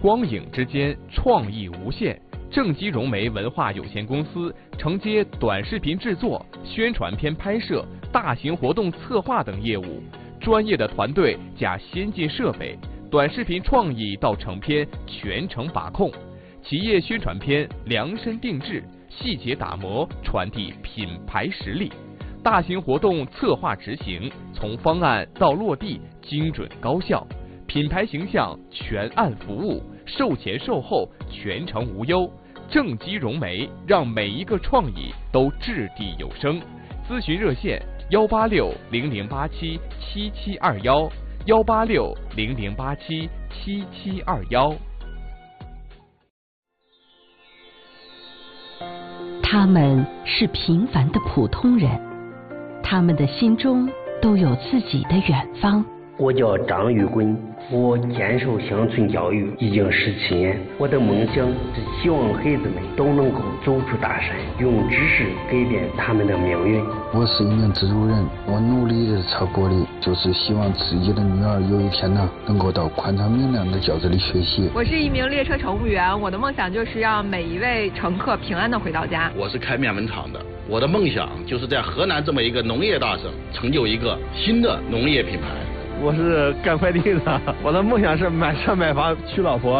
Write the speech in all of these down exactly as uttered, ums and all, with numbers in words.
光影之间，创意无限。正畸融媒文化有限公司承接短视频制作、宣传片拍摄、大型活动策划等业务，专业的团队加先进设备，短视频创意到成片全程把控，企业宣传片量身定制，细节打磨，传递品牌实力。大型活动策划执行，从方案到落地精准高效，品牌形象全案服务，售前售后全程无忧。正畸融媒让每一个创意都掷地有声。咨询热线：幺八六零零八七七七二幺，幺八六零零八七七七二幺。 他们是平凡的普通人，他们的心中都有自己的远方。 我叫张玉棍，我坚守乡村教育已经十七年。我的梦想是希望孩子们都能够走出大山，用知识改变他们的命运。 我是一名制作人，我努力的超过的就是希望自己的女儿有一天呢，能够到宽敞明亮的教室里学习。 我是一名列车乘务员，我的梦想就是让每一位乘客平安的回到家。 我是开面粉厂的，我的梦想就是在河南这么一个农业大省，成就一个新的农业品牌。 我是干快递的，我的梦想是买车买房娶老婆。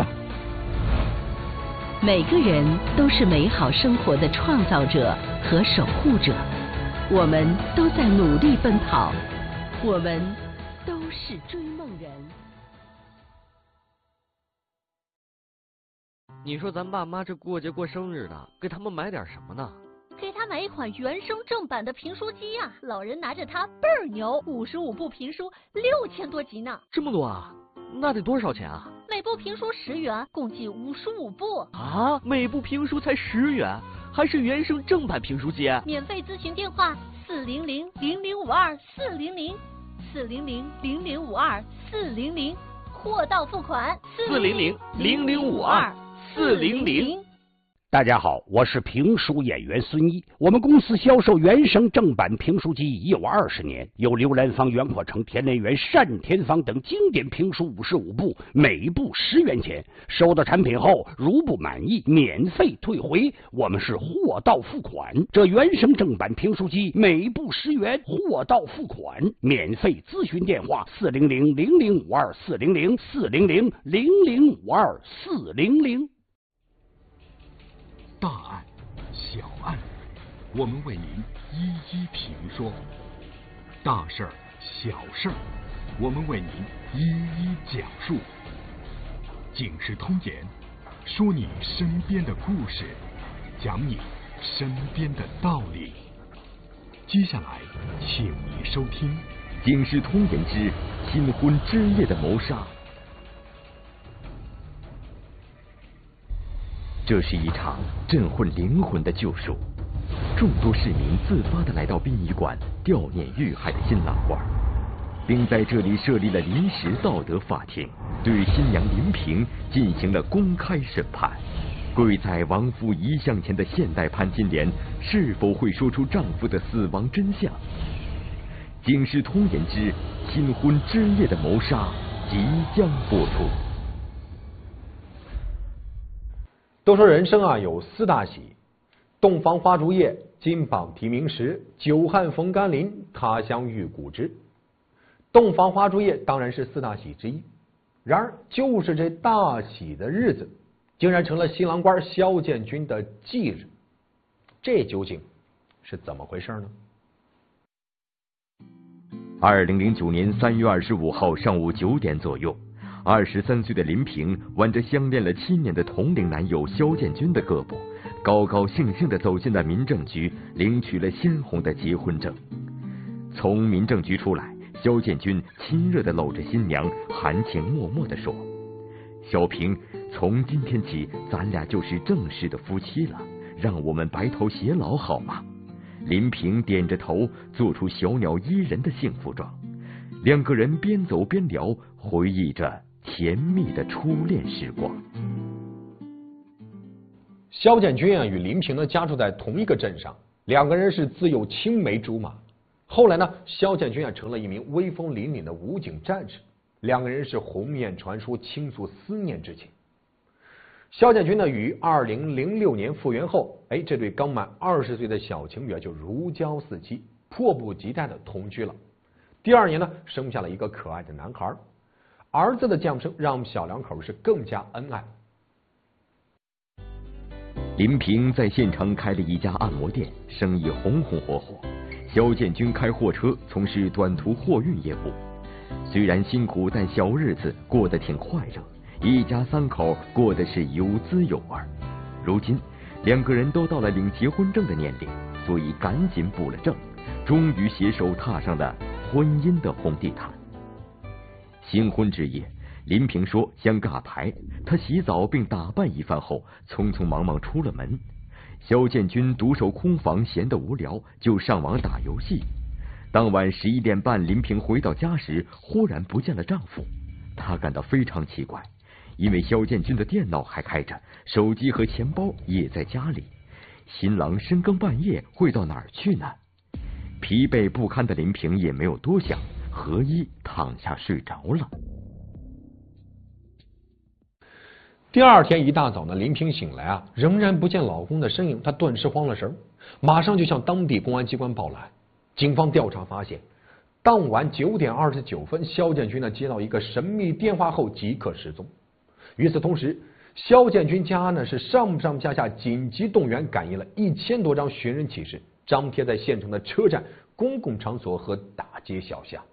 每个人都是美好生活的创造者和守护者，我们都在努力奔跑，我们都是追梦人。 你说咱爸妈这过节过生日的，给他们买点什么呢？ 给他买一款原声正版的评书机呀、啊，老人拿着它倍儿牛，五十五部评书，六千多集呢。 这么多啊？那得多少钱啊？ 每部评书十元，共计五十五部。 啊，每部评书才十元，还是原声正版评书机？ 免费咨询电话：四零零零零五二四零零，四零零零零五二四零零，货到付款。 四零零零零五二四零零。 大家好，我是评书演员孙一。我们公司销售原声正版评书机已有二十年，有刘兰芳、袁阔成、田连元、单田芳等经典评书五十五部，每部十元钱。收到产品后，如不满意，免费退回。我们是货到付款。这原声正版评书机每部十元，货到付款，免费咨询电话：四零零零零五二四零零四零零零零五二四零零。 大案、小案，我们为您一一评说；大事儿、小事儿，我们为您一一讲述。警世通言，说你身边的故事，讲你身边的道理。接下来，请您收听《 警世通言之新婚之夜的谋杀》。这是一场震撼灵魂的救赎，众多市民自发地来到殡仪馆悼念遇害的新郎官，并在这里设立了临时道德法庭，对新娘林萍进行了公开审判。跪在亡夫遗像前的现代潘金莲是否会说出丈夫的死亡真相？警世通言之新婚之夜的谋杀即将播出。 都说人生啊有四大喜：洞房花烛夜、金榜题名时、久旱逢甘霖、他乡遇故知。洞房花烛夜当然是四大喜之一，然而就是这大喜的日子，竟然成了新郎官萧建军的忌日，这究竟是怎么回事呢？ 二零零九年三月二十五号上午九点左右，二十三岁的林萍挽着相恋了七年的同龄男友萧建军的胳膊，高高兴兴地走进了民政局，领取了鲜红的结婚证。从民政局出来，萧建军亲热地搂着新娘，含情脉脉地说：“小萍，从今天起，咱俩就是正式的夫妻了，让我们白头偕老好吗？”林萍点着头，做出小鸟依人的幸福状。两个人边走边聊，回忆着甜蜜的初恋时光。 萧建军啊与林萍呢家住在同一个镇上，两个人是自幼青梅竹马。后来呢，萧建军啊成了一名威风凛凛的武警战士，两个人是红颜传书，倾诉思念之情。 萧建军呢，于二零零六年复原后，哎，这对刚满二十岁的小情侣就如胶似漆，迫不及待的同居了。第二年呢，生下了一个可爱的男孩，儿子的降生让小两口是更加恩爱。 林平在县城开了一家按摩店，生意红红火火。萧建军开货车，从事短途货运业务。虽然辛苦，但小日子过得挺快乐。一家三口过得是有滋有味。如今两个人都到了领结婚证的年龄，所以赶紧补了证，终于携手踏上了婚姻的红地毯。新婚之夜，林平说想尬牌，他洗澡并打扮一番后，匆匆忙忙出了门。萧建军独守空房，闲得无聊，就上网打游戏。当晚十一点半，林平回到家时，忽然不见了丈夫，她感到非常奇怪。因为萧建军的电脑还开着，手机和钱包也在家里，新郎深更半夜会到哪儿去呢？疲惫不堪的林平也没有多想，合衣躺下睡着了。 第二天一大早呢，林平醒来啊，仍然不见老公的身影，她顿时慌了神，马上就向当地公安机关报了案。警方调查发现，当晚九点二十九分，萧建军呢接到一个神秘电话后即刻失踪。与此同时，萧建军家呢是上上下下紧急动员，感应了一千多张寻人启事，张贴在县城的车站、公共场所和大街小巷。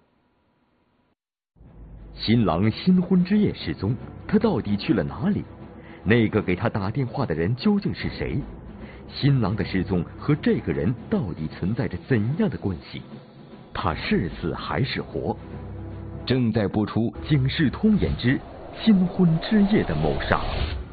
新郎新婚之夜失踪，他到底去了哪里？那个给他打电话的人究竟是谁？新郎的失踪和这个人到底存在着怎样的关系？他是死还是活？正在播出《警世通言之新婚之夜的谋杀》。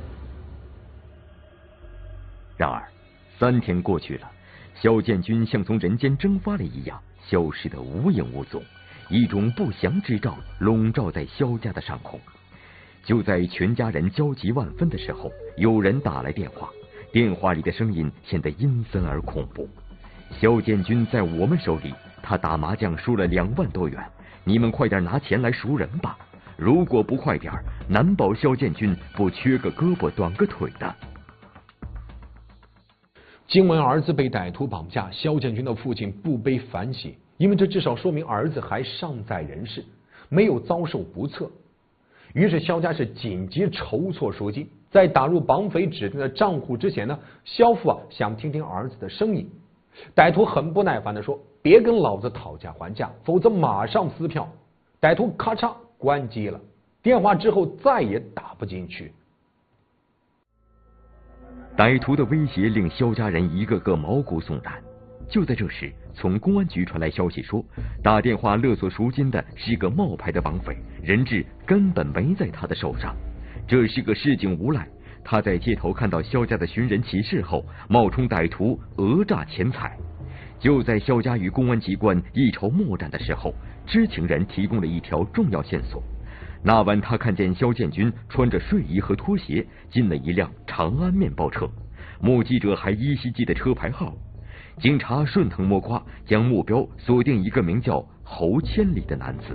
然而，三天过去了，萧建军像从人间蒸发了一样，消失得无影无踪。一种不祥之兆笼罩在萧家的上空。就在全家人焦急万分的时候，有人打来电话，电话里的声音显得阴森而恐怖。萧建军在我们手里，他打麻将输了两万多元，你们快点拿钱来赎人吧！如果不快点，难保萧建军不缺个胳膊短个腿的。 惊闻儿子被歹徒绑架，萧建军的父亲不悲反喜，因为这至少说明儿子还尚在人世，没有遭受不测。于是萧家是紧急筹措赎金，在打入绑匪指定的账户之前呢，萧父啊想听听儿子的声音。歹徒很不耐烦地说：“别跟老子讨价还价，否则马上撕票。”歹徒咔嚓关机了，电话之后再也打不进去。 歹徒的威胁令萧家人一个个毛骨悚然。就在这时，从公安局传来消息说，打电话勒索赎金的是个冒牌的绑匪，人质根本没在他的手上。这是个市井无赖，他在街头看到萧家的寻人启事后，冒充歹徒讹诈钱财。就在萧家与公安机关一筹莫展的时候，知情人提供了一条重要线索。那晚他看见萧建军穿着睡衣和拖鞋进了一辆长安面包车，目击者还依稀记得车牌号。警察顺藤摸瓜，将目标锁定一个名叫侯千里的男子。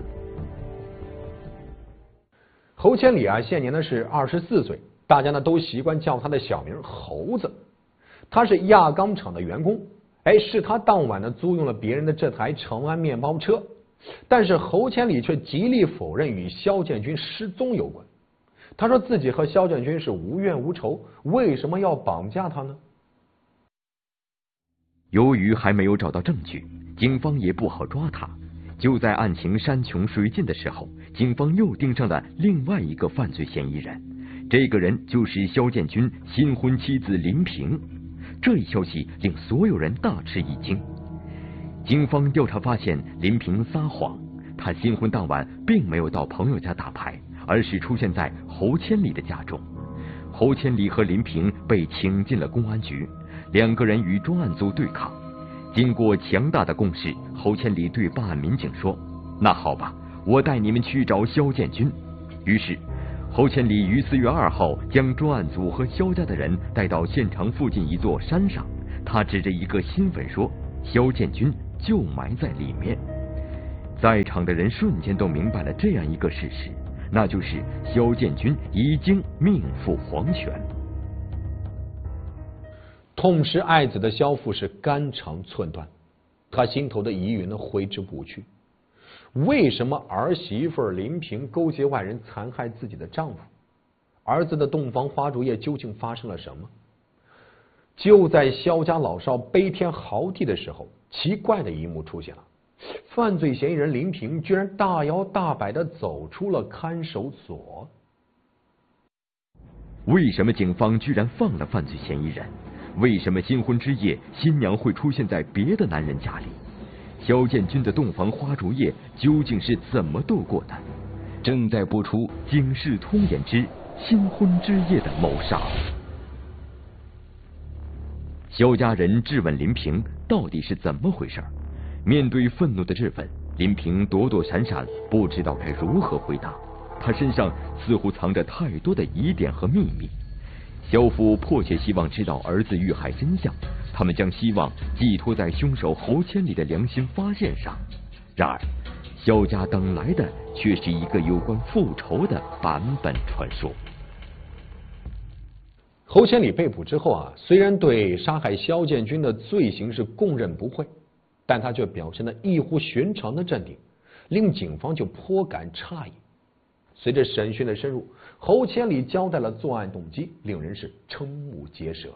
侯千里啊，现年呢是二十四岁，大家呢都习惯叫他的小名猴子。他是轧钢厂的员工，哎，是他当晚呢租用了别人的这台长安面包车。但是侯千里却极力否认与萧建军失踪有关。他说自己和萧建军是无怨无仇，为什么要绑架他呢？ 由于还没有找到证据，警方也不好抓他。就在案情山穷水尽的时候，警方又盯上了另外一个犯罪嫌疑人。这个人就是萧建军新婚妻子林平。这一消息令所有人大吃一惊。警方调查发现，林平撒谎，他新婚当晚并没有到朋友家打牌，而是出现在侯千里的家中。侯千里和林平被请进了公安局，两个人与专案组对抗。经过强大的攻势，侯千里对办案民警说：“那好吧，我带你们去找萧建军。”于是侯千里于四月二号将专案组和萧家的人带到现场附近一座山上，他指着一个新坟说：“萧建军就埋在里面。”在场的人瞬间都明白了这样一个事实，那就是萧建军已经命赴黄泉。 痛失爱子的萧父是肝肠寸断，他心头的疑云呢挥之不去。为什么儿媳妇林萍勾结外人残害自己的丈夫？儿子的洞房花烛夜究竟发生了什么？就在萧家老少悲天嚎地的时候，奇怪的一幕出现了。犯罪嫌疑人林萍居然大摇大摆地走出了看守所。 为什么警方居然放了犯罪嫌疑人？为什么新婚之夜新娘会出现在别的男人家里？萧建军的洞房花烛夜究竟是怎么度过的？正在播出《警世通言之新婚之夜的谋杀》。萧家人质问林萍到底是怎么回事？面对愤怒的质问，林萍躲躲闪闪，不知道该如何回答。他身上似乎藏着太多的疑点和秘密。萧父迫切希望知道儿子遇害真相，他们将希望寄托在凶手侯千里的良心发现上。然而，萧家等来的却是一个有关复仇的版本传说。 侯千里被捕之后啊，虽然对杀害萧建军的罪行是供认不讳，但他却表现得异乎寻常的镇定，令警方就颇感诧异。随着审讯的深入，侯千里交代了作案动机，令人是瞠目结舌。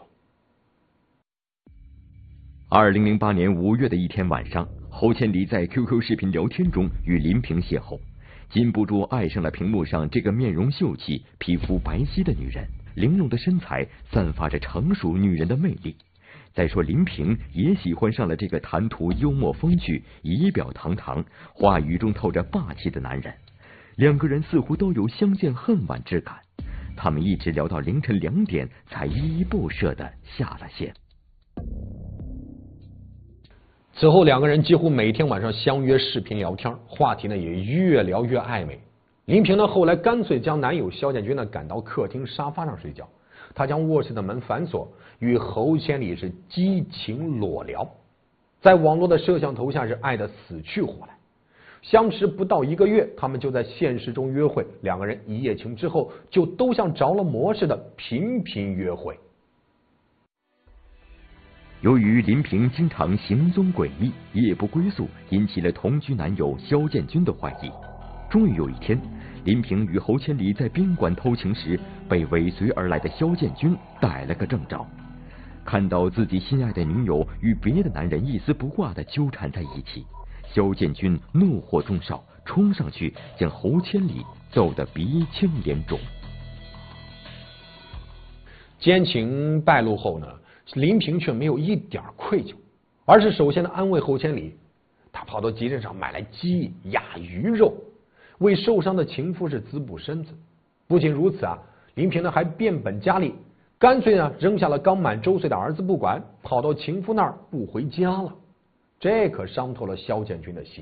二零零八年五月的一天晚上，侯千里在 Q Q 视频聊天中与林萍邂逅，禁不住爱上了屏幕上这个面容秀气、皮肤白皙的女人。玲珑的身材散发着成熟女人的魅力。再说林萍也喜欢上了这个谈吐幽默风趣、仪表堂堂、话语中透着霸气的男人。两个人似乎都有相见恨晚之感，他们一直聊到凌晨两点，才依依不舍地下了线。 此后，两个人几乎每天晚上相约视频聊天，话题呢也越聊越暧昧。林萍呢后来干脆将男友萧建军呢赶到客厅沙发上睡觉，她将卧室的门反锁，与侯千里是激情裸聊，在网络的摄像头下是爱得死去活来。相识不到一个月，他们就在现实中约会，两个人一夜情之后，就都像着了魔似的频频约会。 由于林萍经常行踪诡异、夜不归宿，引起了同居男友萧建军的怀疑。终于有一天，林萍与侯千里在宾馆偷情时，被尾随而来的萧建军逮了个正着。看到自己心爱的女友与别的男人一丝不挂地纠缠在一起，萧建军怒火中烧，冲上去将侯千里揍得鼻青脸肿。 奸情败露后呢，林萍却没有一点愧疚，而是首先的安慰侯千里。他跑到集市上买来鸡、鸭、鱼肉，为受伤的情妇是滋补身子。不仅如此啊，林萍呢还变本加厉，干脆呢扔下了刚满周岁的儿子不管，跑到情妇那儿不回家了。这可伤透了萧建军的心。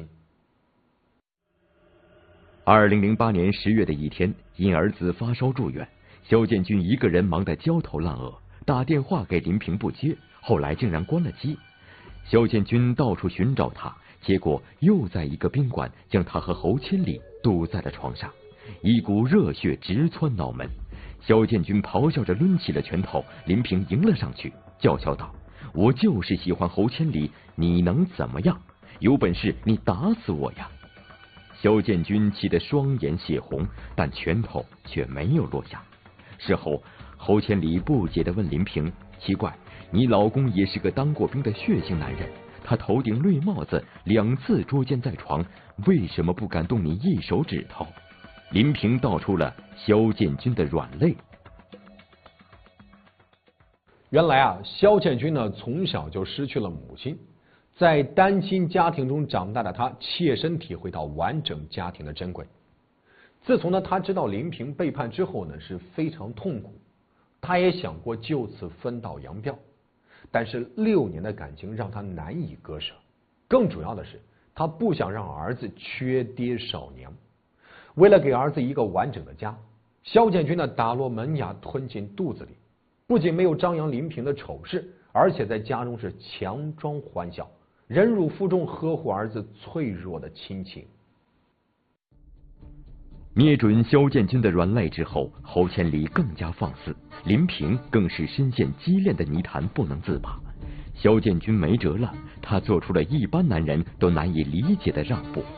二零零八年十月的一天，因儿子发烧住院，萧建军一个人忙得焦头烂额，打电话给林萍不接，后来竟然关了机。萧建军到处寻找他，结果又在一个宾馆将他和侯千里堵在了床上，一股热血直窜脑门。萧建军咆哮着抡起了拳头，林萍迎了上去，叫嚣道：“我就是喜欢侯千里，你能怎么样？有本事你打死我呀！”萧建军气得双眼血红，但拳头却没有落下。事后，侯千里不解地问林萍：“奇怪，你老公也是个当过兵的血性男人，他头顶绿帽子，两次捉奸在床，为什么不敢动你一手指头？”林萍道出了萧建军的软肋。 原来啊，萧建军呢从小就失去了母亲，在单亲家庭中长大的他，切身体会到完整家庭的珍贵。自从呢他知道林萍背叛之后呢，是非常痛苦。他也想过就此分道扬镳，但是六年的感情让他难以割舍。更主要的是，他不想让儿子缺爹少娘。为了给儿子一个完整的家，萧建军呢打落门牙吞进肚子里，不仅没有张扬林萍的丑事，而且在家中是强装欢笑，忍辱负重呵护儿子脆弱的亲情。 捏准萧剑军的软肋之后，侯千里更加放肆，林平更是深陷激烈的泥潭不能自拔。萧剑军没辙了，他做出了一般男人都难以理解的让步。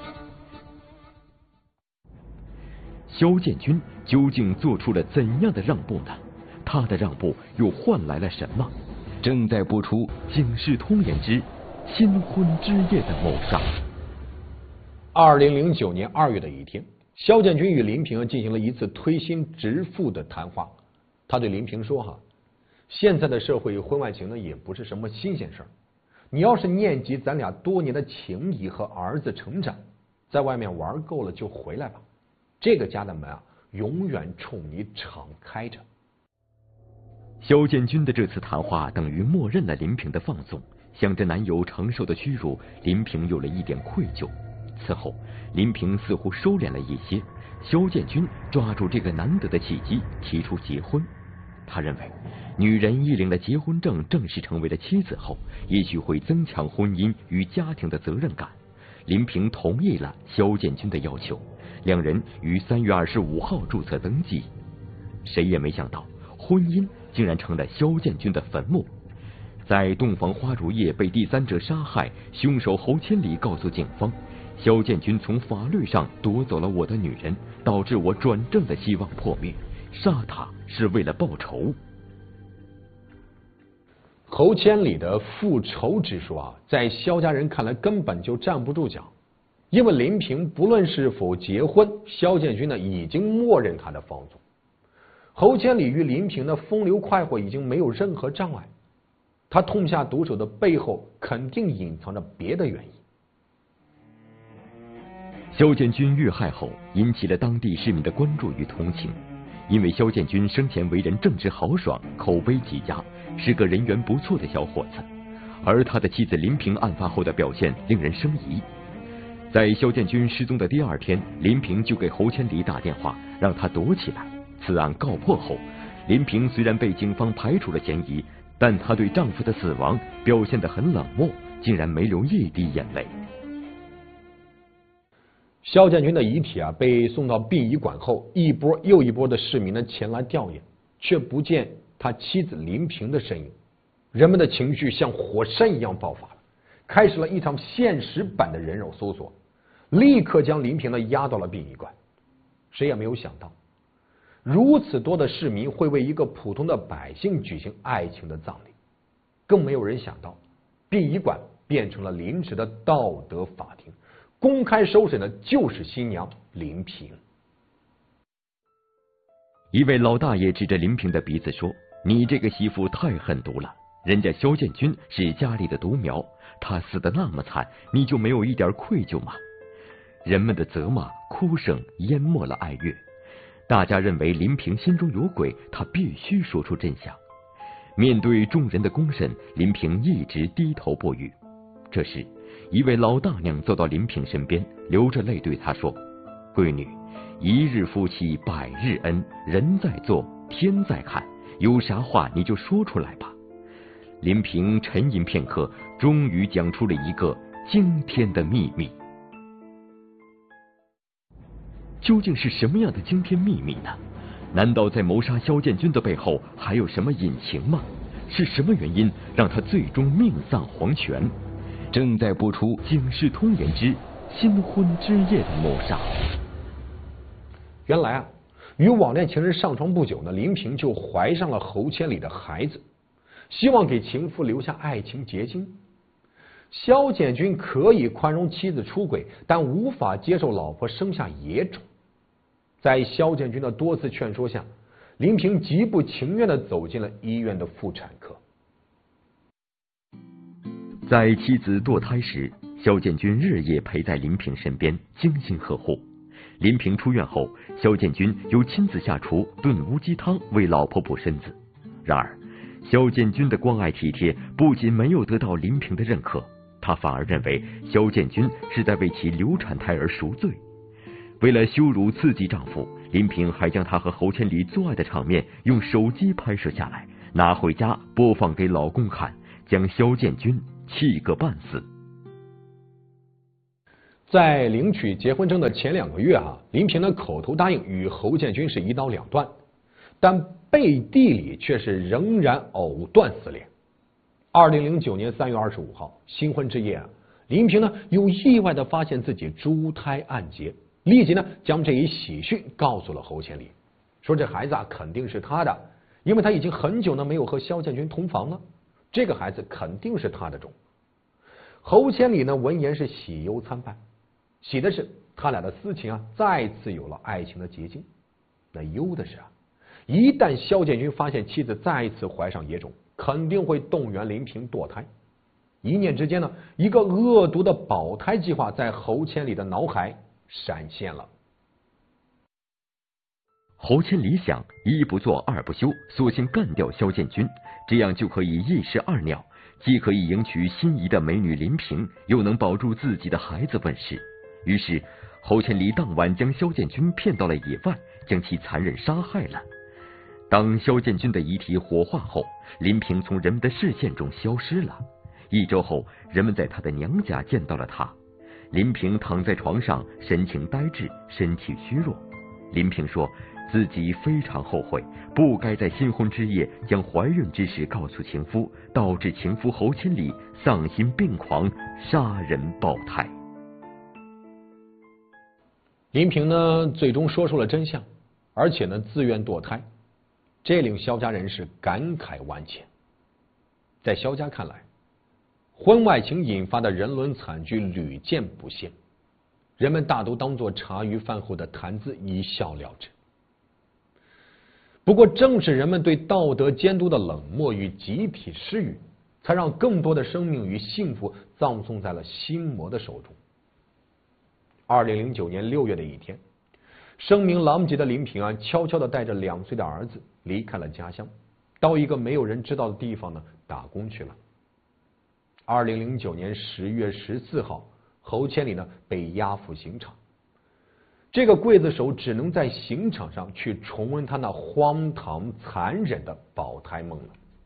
萧剑军究竟做出了怎样的让步呢？他的让步又换来了什么？正在播出《警世通言之新婚之夜的谋杀》。 二零零九年二月的一天，萧剑军与林平进行了一次推心置腹的谈话。他对林平说：“哈，现在的社会婚外情呢，也不是什么新鲜事儿。你要是念及咱俩多年的情谊和儿子成长，在外面玩够了就回来吧。这个家的门啊，永远冲你敞开着。” 萧剑军的这次谈话等于默认了林平的放纵，想着男友承受的屈辱，林平有了一点愧疚。此后，林平似乎收敛了一些。萧剑军抓住这个难得的契机，提出结婚。他认为，女人一领了结婚证，正式成为了妻子后，也许会增强婚姻与家庭的责任感。林平同意了萧剑军的要求，两人于三月二十五号注册登记。谁也没想到，婚姻竟然成了萧剑军的坟墓。在洞房花烛夜被第三者杀害，凶手侯千里告诉警方，萧剑军从法律上夺走了我的女人，导致我转正的希望破灭，杀他是为了报仇。 侯千里的复仇之说啊，在萧家人看来根本就站不住脚，因为林平不论是否结婚，萧剑军呢已经默认他的放纵。侯千里与林平的风流快活已经没有任何障碍，他痛下毒手的背后肯定隐藏着别的原因。 萧剑军遇害后，引起了当地市民的关注与同情。因为萧剑军生前为人正直豪爽，口碑极佳，是个人缘不错的小伙子。而他的妻子林平案发后的表现令人生疑。在萧剑军失踪的第二天，林平就给侯千里打电话，让他躲起来。此案告破后，林平虽然被警方排除了嫌疑，但她对丈夫的死亡表现得很冷漠，竟然没流一滴眼泪。 萧剑军的遗体啊被送到殡仪馆后，一波又一波的市民呢前来吊唁，却不见他妻子林平的身影。人们的情绪像火山一样爆发了，开始了一场现实版的人肉搜索，立刻将林平呢押到了殡仪馆。谁也没有想到，如此多的市民会为一个普通的百姓举行爱情的葬礼，更没有人想到，殡仪馆变成了临时的道德法庭，公开收审的就是新娘林平。 一位老大爷指着林平的鼻子说：“你这个媳妇太狠毒了，人家萧剑军是家里的独苗，他死得那么惨，你就没有一点愧疚吗？”人们的责骂、哭声淹没了哀乐。大家认为林平心中有鬼，他必须说出真相。面对众人的公审，林平一直低头不语。这时，一位老大娘走到林平身边，流着泪对他说：“闺女，一日夫妻百日恩，人在做，天在看，有啥话你就说出来吧。”林平沉吟片刻，终于讲出了一个惊天的秘密。究竟是什么样的惊天秘密呢？难道在谋杀萧剑军的背后还有什么隐情吗？是什么原因让他最终命丧黄泉？正在播出《警世通言之新婚之夜的谋杀》。 原来啊，与网恋情人上床不久呢，林平就怀上了侯千里的孩子，希望给情妇留下爱情结晶。萧剑军可以宽容妻子出轨，但无法接受老婆生下野种。在萧剑军的多次劝说下，林平极不情愿地走进了医院的妇产科。 在妻子堕胎时，萧剑军日夜陪在林平身边，精心呵护。林平出院后，萧剑军又亲自下厨炖乌鸡汤为老婆补身子。然而，萧剑军的关爱体贴不仅没有得到林平的认可，他反而认为萧剑军是在为其流产胎儿赎罪。为了羞辱刺激丈夫，林平还将他和侯千里做爱的场面用手机拍摄下来，拿回家播放给老公看，将萧剑军气个半死。 在领取结婚证的前两个月啊，林平呢口头答应与侯建军是一刀两断，但背地里却是仍然藕断丝连。二零零九年三月二十五号，新婚之夜啊，林平呢又意外的发现自己珠胎暗结，立即呢将这一喜讯告诉了侯千里，说这孩子啊肯定是他的，因为他已经很久呢没有和萧建军同房了，这个孩子肯定是他的种。侯千里呢闻言是喜忧参半，喜的是他俩的私情啊再次有了爱情的结晶，那忧的是啊，一旦萧建军发现妻子再一次怀上野种，肯定会动员林平堕胎。一念之间呢，一个恶毒的保胎计划在侯千里的脑海闪现了。 侯千里想，一不做二不休，索性干掉萧建军，这样就可以一石二鸟，既可以迎娶心仪的美女林平，又能保住自己的孩子问世。于是侯千里当晚将萧建军骗到了野外，将其残忍杀害了。当萧建军的遗体火化后，林平从人们的视线中消失了。一周后，人们在他的娘家见到了他。林平躺在床上，神情呆滞，身体虚弱。林平说自己非常后悔，不该在新婚之夜将怀孕之事告诉情夫，导致情夫侯千里丧心病狂，杀人爆胎。 林平呢，最终说出了真相，而且呢，自愿堕胎，这令萧家人士感慨万千。在萧家看来，婚外情引发的人伦惨剧屡见不鲜，人们大都当作茶余饭后的谈资，一笑了之。不过，正是人们对道德监督的冷漠与集体失语，才让更多的生命与幸福葬送在了心魔的手中。二零零九年六月的一天，声名狼藉的林平安悄悄地带着两岁的儿子离开了家乡，到一个没有人知道的地方呢打工去了。二零零九年十月十四号，侯千里呢被押赴刑场。这个刽子手只能在刑场上去重温他那荒唐残忍的保胎梦了。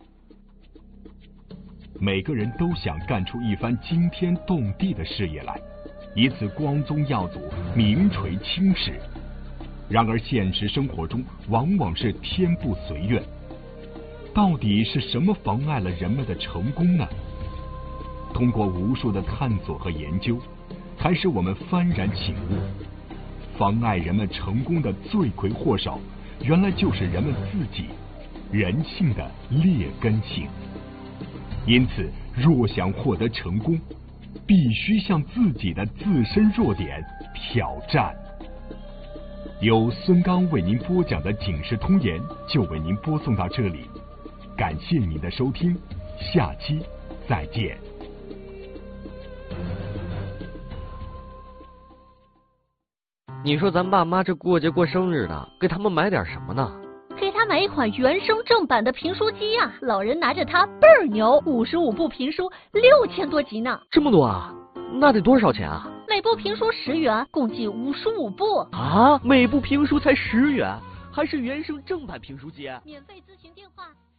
每个人都想干出一番惊天动地的事业来，以此光宗耀祖，名垂青史。然而现实生活中往往是天不随愿，到底是什么妨碍了人们的成功呢？通过无数的探索和研究，才使我们幡然醒悟，妨碍人们成功的罪魁祸首，原来就是人们自己，人性的劣根性。因此，若想获得成功，必须向自己的自身弱点挑战。由孙刚为您播讲的《警世通言》就为您播送到这里，感谢您的收听，下期再见。 你说咱爸妈这过节过生日的，给他们买点什么呢？ 给他买一款原声正版的评书机啊！老人拿着它倍儿牛，五十五部评书，六千多集呢。 这么多啊？那得多少钱啊？ 每部评书十元，共计五十五部。 啊，每部评书才十元，还是原声正版评书机？ 免费咨询电话。